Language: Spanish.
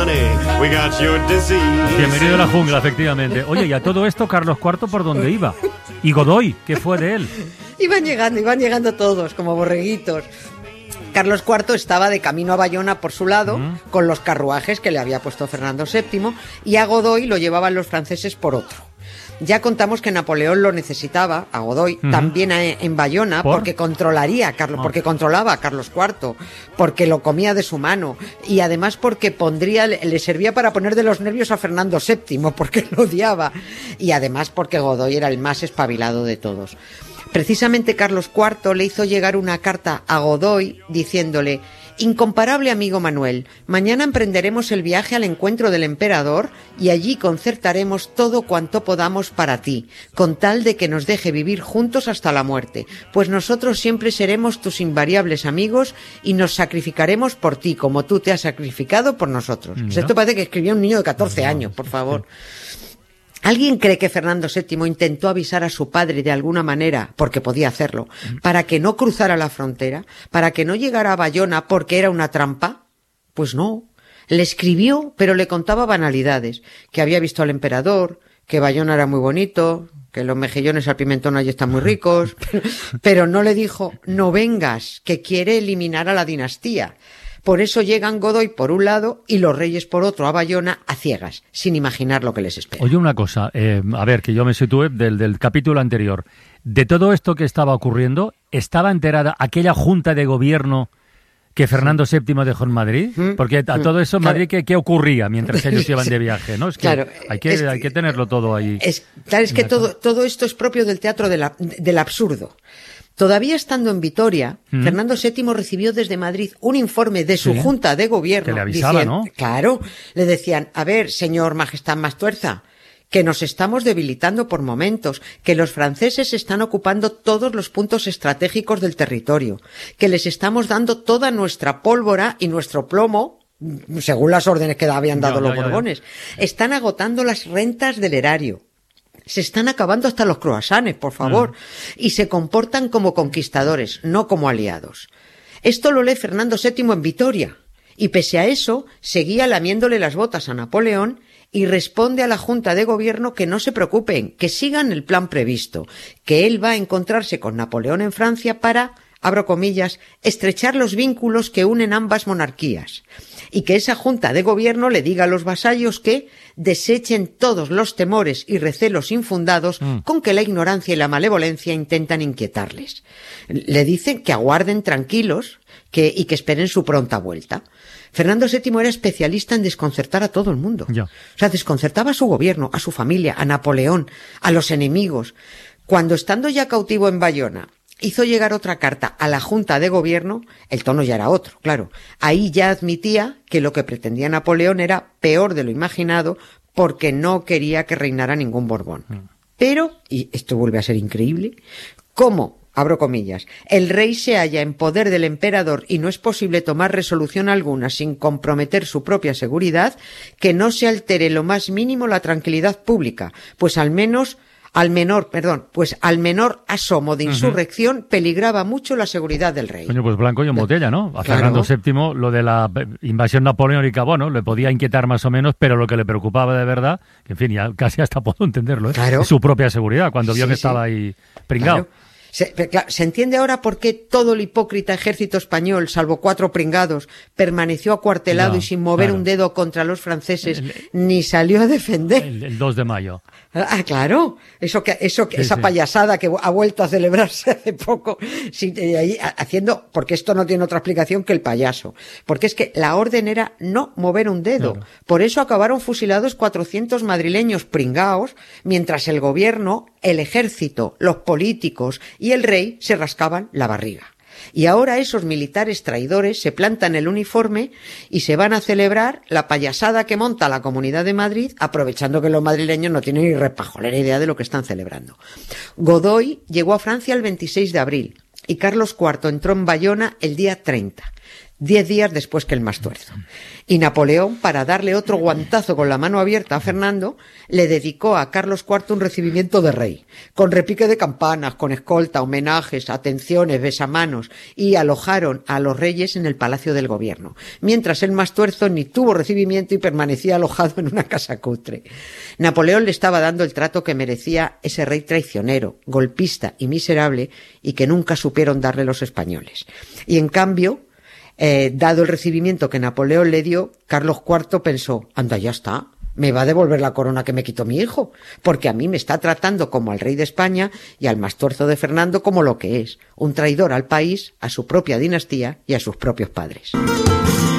honey, we got your disease. Bienvenido a la jungla, efectivamente. Oye, y a todo esto, Carlos IV, ¿por dónde iba? Y Godoy, ¿qué fue de él? Iban llegando todos, como borreguitos. Carlos IV estaba de camino a Bayona por su lado, con los carruajes que le había puesto Fernando VII, y a Godoy lo llevaban los franceses por otro. Ya contamos que Napoleón lo necesitaba, a Godoy, también en Bayona, porque controlaría a Carlos, porque controlaba a Carlos IV, porque lo comía de su mano, y además porque le servía para poner de los nervios a Fernando VII, porque lo odiaba, y además porque Godoy era el más espabilado de todos. Precisamente Carlos IV le hizo llegar una carta a Godoy diciéndole: incomparable amigo Manuel, mañana emprenderemos el viaje al encuentro del emperador y allí concertaremos todo cuanto podamos para ti, con tal de que nos deje vivir juntos hasta la muerte, pues nosotros siempre seremos tus invariables amigos y nos sacrificaremos por ti, como tú te has sacrificado por nosotros. Pues esto parece que escribió un niño de 14 años, por favor. ¿Alguien cree que Fernando VII intentó avisar a su padre de alguna manera, porque podía hacerlo, para que no cruzara la frontera, para que no llegara a Bayona porque era una trampa? Pues no. Le escribió, pero le contaba banalidades, que había visto al emperador, que Bayona era muy bonito, que los mejillones al pimentón allí están muy ricos, pero no le dijo: no vengas, que quiere eliminar a la dinastía. Por eso llegan Godoy por un lado y los reyes por otro a Bayona a ciegas, sin imaginar lo que les espera. Oye, una cosa, a ver, que yo me sitúe del capítulo anterior. De todo esto que estaba ocurriendo, ¿estaba enterada aquella junta de gobierno que Fernando VII dejó en Madrid? Porque a todo eso en Madrid, ¿qué ocurría mientras ellos iban de viaje? ¿No? Es que claro, hay que tenerlo todo ahí. Es que todo esto es propio del teatro del absurdo. Todavía estando en Vitoria, Fernando VII recibió desde Madrid un informe de su junta de gobierno. Que le avisaba, ¿no? Claro, le decían: a ver, señor Majestad Mastuerza, que nos estamos debilitando por momentos, que los franceses están ocupando todos los puntos estratégicos del territorio, que les estamos dando toda nuestra pólvora y nuestro plomo, según las órdenes que habían dado los Borbones. Están agotando las rentas del erario. Se están acabando hasta los croissants, por favor, y se comportan como conquistadores, no como aliados. Esto lo lee Fernando VII en Vitoria, y pese a eso, seguía lamiéndole las botas a Napoleón y responde a la Junta de Gobierno que no se preocupen, que sigan el plan previsto, que él va a encontrarse con Napoleón en Francia para, abro comillas, estrechar los vínculos que unen ambas monarquías, y que esa Junta de Gobierno le diga a los vasallos que desechen todos los temores y recelos infundados con que la ignorancia y la malevolencia intentan inquietarles. Le dicen que aguarden tranquilos y que esperen su pronta vuelta. Fernando VII era especialista en desconcertar a todo el mundo. O sea, desconcertaba a su gobierno, a su familia, a Napoleón, a los enemigos. Cuando, estando ya cautivo en Bayona, hizo llegar otra carta a la Junta de Gobierno, el tono ya era otro, claro. Ahí ya admitía que lo que pretendía Napoleón era peor de lo imaginado, porque no quería que reinara ningún Borbón. Pero, y esto vuelve a ser increíble, ¿cómo, abro comillas, el rey se halla en poder del emperador y no es posible tomar resolución alguna sin comprometer su propia seguridad, que no se altere lo más mínimo la tranquilidad pública, pues al menor asomo de insurrección peligraba mucho la seguridad del rey. Coño, pues blanco y en botella, ¿no? A Claro. Fernando VII lo de la invasión napoleónica, bueno, le podía inquietar más o menos, pero lo que le preocupaba de verdad, que en fin, ya casi hasta puedo entenderlo, Claro. es su propia seguridad, cuando vio Sí, que sí. estaba ahí pringado. Claro. Se entiende ahora por qué todo el hipócrita ejército español, salvo 4 pringados, permaneció acuartelado Ya, y sin mover claro. un dedo contra los franceses, ni salió a defender. El 2 de mayo. Ah, claro. Esa payasada que ha vuelto a celebrarse hace poco, haciendo, porque esto no tiene otra explicación que el payaso. Porque es que la orden era no mover un dedo. Claro. Por eso acabaron fusilados 400 madrileños pringaos, mientras el gobierno, el ejército, los políticos y el rey se rascaban la barriga. Y ahora esos militares traidores se plantan el uniforme y se van a celebrar la payasada que monta la Comunidad de Madrid, aprovechando que los madrileños no tienen ni repajolera idea de lo que están celebrando. Godoy llegó a Francia el 26 de abril y Carlos IV entró en Bayona el día 30. 10 días después que el Mastuerzo. Y Napoleón, para darle otro guantazo con la mano abierta a Fernando, le dedicó a Carlos IV un recibimiento de rey, con repique de campanas, con escolta, homenajes, atenciones, besamanos, y alojaron a los reyes en el Palacio del Gobierno, mientras el Mastuerzo ni tuvo recibimiento y permanecía alojado en una casa cutre. Napoleón le estaba dando el trato que merecía ese rey traicionero, golpista y miserable, y que nunca supieron darle los españoles. Y en cambio, dado el recibimiento que Napoleón le dio, Carlos IV pensó, anda, ya está, me va a devolver la corona que me quitó mi hijo, porque a mí me está tratando como al rey de España y al Mastuerzo de Fernando como lo que es, un traidor al país, a su propia dinastía y a sus propios padres.